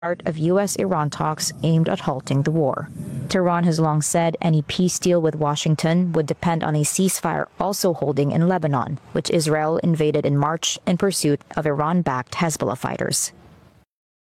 part of U.S.-Iran talks aimed at halting the war. Tehran has long said any peace deal with Washington would depend on a ceasefire also holding in Lebanon, which Israel invaded in March in pursuit of Iran-backed Hezbollah fighters.